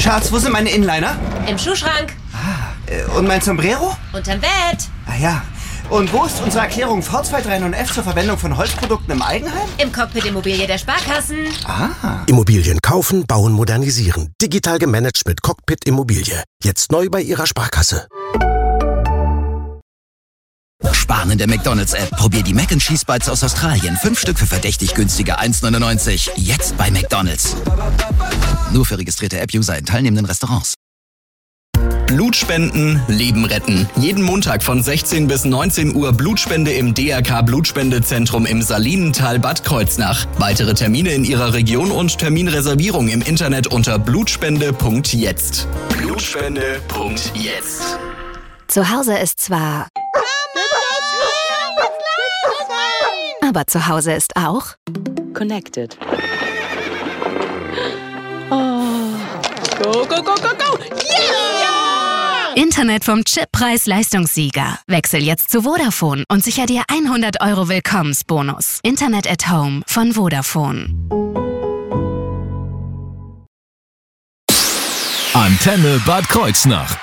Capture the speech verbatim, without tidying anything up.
Schatz, wo sind meine Inliner? Im Schuhschrank. Ah, äh, und mein Sombrero? Unterm Bett. Ah ja. Und wo ist unsere Erklärung V zwei drei neun F zur Verwendung von Holzprodukten im Eigenheim? Im Cockpit Immobilie der Sparkassen. Ah. Immobilien kaufen, bauen, modernisieren. Digital gemanagt mit Cockpit Immobilie. Jetzt neu bei Ihrer Sparkasse. Sparen in der McDonald's-App. Probier die Mac and Cheese Bites aus Australien. Fünf Stück für verdächtig günstige eins neunundneunzig. Jetzt bei McDonald's. Nur für registrierte App-User in teilnehmenden Restaurants. Blutspenden, Leben retten. Jeden Montag von sechzehn bis neunzehn Uhr Blutspende im D R K Blutspendezentrum im Salinental Bad Kreuznach. Weitere Termine in Ihrer Region und Terminreservierung im Internet unter blutspende punkt jetzt. blutspende punkt jetzt. Zu Hause ist zwar... Aber zu Hause ist auch... Connected. Oh. Go, go, go, go, go! Yeah! Internet vom Chip Preis-Leistungssieger. Wechsel jetzt zu Vodafone und sicher dir hundert Euro Willkommensbonus. Internet at Home von Vodafone. Antenne Bad Kreuznach.